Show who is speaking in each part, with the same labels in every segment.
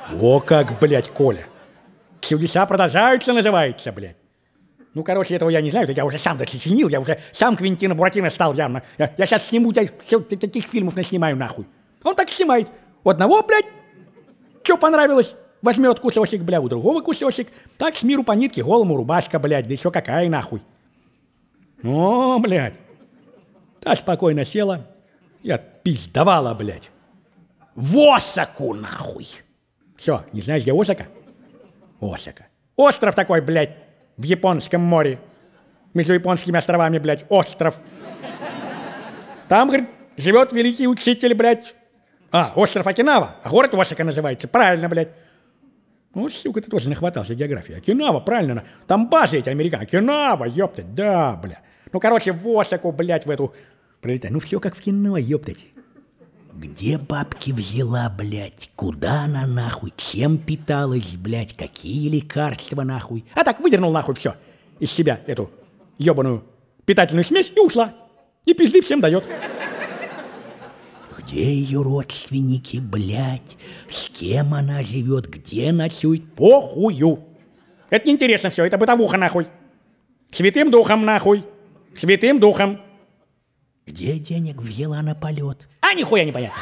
Speaker 1: О как, блядь, Коля. Чудеса продолжаются, называется, блядь. Ну, короче, этого я не знаю, я уже сам досочинил, я уже сам Квентино Буратино стал явно. Я сейчас сниму, все таких фильмов наснимаю нахуй. Он так снимает. У одного, блядь, что понравилось, возьмет кусочек, бля, у другого кусочек. Так с миру по нитке, голому рубашка, блядь, да еще какая нахуй. О, блядь. Та спокойно села и отпиздовала, блядь. В Осаку, нахуй. Все, не знаешь, где Осака? Осака. Остров такой, блядь. В Японском море. Между японскими островами, блядь, остров. Там, говорит, живет великий учитель, блядь. Остров Окинава, а город Осака называется. Правильно, блядь. Ну, сука, ты тоже нахватался географии. Окинава, правильно. Там базы эти американские. Окинава, ёптать, да, бля. Ну, короче, в Осаку, блядь, в эту... Прилетай. Ну, все как в кино, ёптать. Где бабки взяла, блядь? Куда она, нахуй? Чем питалась, блядь? Какие лекарства, нахуй? А так, выдернул, нахуй, все. Из себя эту ёбаную питательную смесь и ушла. И пизды всем дает. Где ее родственники, блядь? С кем она живет? Где ночует? Похую. Это неинтересно все, это бытовуха, нахуй. Святым духом, нахуй. Святым духом. Где денег взяла на полет? Нихуя не понятно.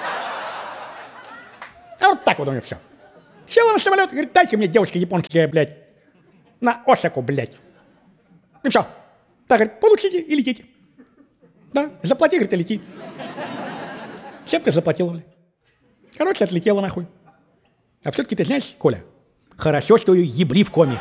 Speaker 1: Вот так вот у меня все. Села на самолет, говорит, дайте мне, девочка японская, блядь, на Осаку, блядь. И все. Так, говорит, получите и летите. Да, заплати, говорит, и лети. Всем ты заплатила, блядь. Короче, отлетела нахуй. А все-таки ты знаешь, Коля, хорошо, что ее ебли в коме.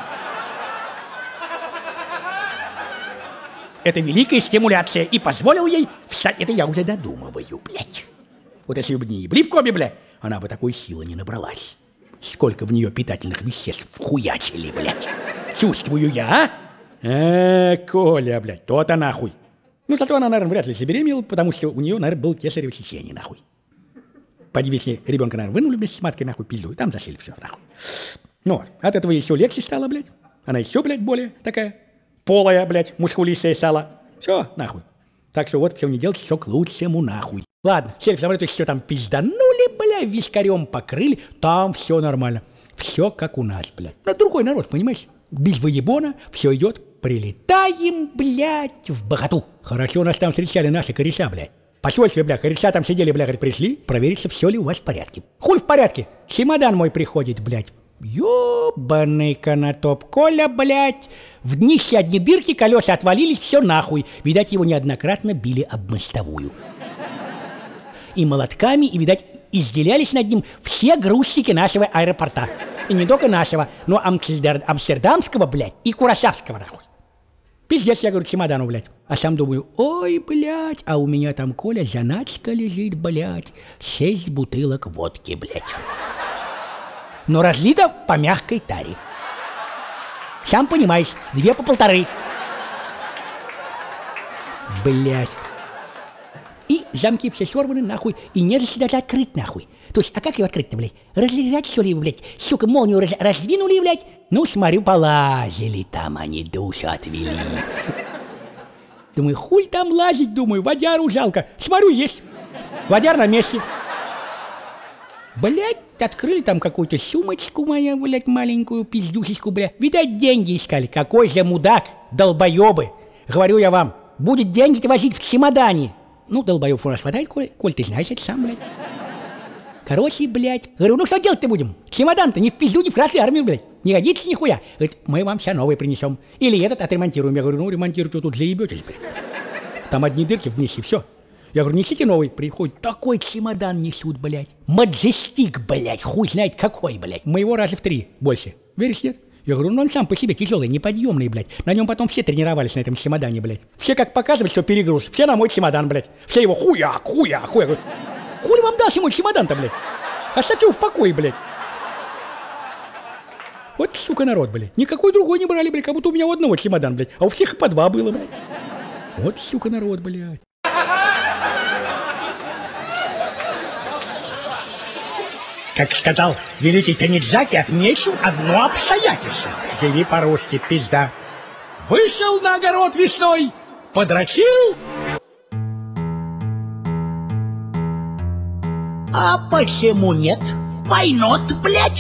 Speaker 1: Это великая стимуляция, и позволил ей встать. Это я уже додумываю, блядь. Вот если бы не ебли в коме, блядь, она бы такой силы не набралась. Сколько в нее питательных веществ вхуячили, блядь. Чувствую я, Коля, блядь, то-то нахуй. Ну, зато она, наверное, вряд ли забеременела, потому что у нее, наверное, был кесарево сечение, нахуй. Поди, если ребенка, наверное, вынули вместе с маткой, нахуй, пизду, и там зашили все, нахуй. Ну вот, от этого еще легче стало, блядь. Она еще, блядь, более такая... полая, блядь, мускулистая стала. Все, нахуй. Так что вот все не делать, все к лучшему, нахуй. Ладно, сели в самолет, все там пизданули, блядь, вискарем покрыли, там все нормально. Все как у нас, блядь. Ну, другой народ, понимаешь? Без выебона, все идет. Прилетаем, блядь, в Богату. Хорошо нас там встречали наши кореша, блядь. Посольстве, бля, кореша там сидели, бля, говорит, пришли, провериться, все ли у вас в порядке. Хуй в порядке. Чемодан мой приходит, блядь. Ёбаный канатоп, Коля, блядь. В днище одни дырки, колеса отвалились, все нахуй. Видать, его неоднократно били об мостовую. И молотками, и, видать, изделялись над ним все грузчики нашего аэропорта. И не только нашего, но амстердамского, блядь, и курасавского, нахуй. Пиздец, я говорю, чемодану, блядь. А сам думаю, ой, блядь, а у меня там, Коля, заначка лежит, блядь. 6 бутылок водки, блядь. Но разлито по мягкой таре. Сам понимаешь, 2 по 1,5. Блядь. И замки все сорваны, нахуй, и не за даже открыть, нахуй. То есть, а как его открыть-то, блядь? Разлежать, что ли, блядь? Сука, молнию раздвинули, блядь? Ну, смотрю, полазили там они, душу отвели. Думаю, хуй там лазить, думаю, водяру жалко. Смотрю, есть. Водяр на месте. Блядь, открыли там какую-то сумочку мою, блядь, маленькую пиздюшечку, блядь. Видать, деньги искали. Какой же мудак, долбоебы. Говорю я вам, будет деньги-то возить в чемодане. Ну, долбоеб у нас хватает, Коль, ты знаешь это сам, блядь. Короче, блядь. Говорю, ну что делать-то будем? Чемодан-то не в пизду, не в Красную Армию, блядь. Не годится нихуя. Говорит, мы вам все новые принесем. Или этот отремонтируем. Я говорю, ну ремонтируйте, тут заебетесь, блядь. Там одни дырки в днище, все. Я говорю, несите новый. Приходит, такой чемодан несут, блядь. Маджестик, блядь, хуй знает какой, блядь. Моего раза в 3 больше. Веришь, нет? Я говорю, ну он сам по себе тяжелый, неподъемный, блядь. На нем потом все тренировались на этом чемодане, блядь. Все как показывают, что перегруз. Все на мой чемодан, блядь. Все его хуяк. Я говорю, хули вам дался мой чемодан-то, блядь? Оставьте его в покое, блядь. Вот, сука, народ, блядь. Никакой другой не брали, блядь. Как будто у меня у одного чемодан, блядь. А у всех по 2 было, блядь. Вот, сука, народ, блядь. Как сказал великий Танидзаки, отмечу одно обстоятельство. Живи по-русски, пизда. Вышел на огород весной, подрочил. А почему нет? Why not, блядь?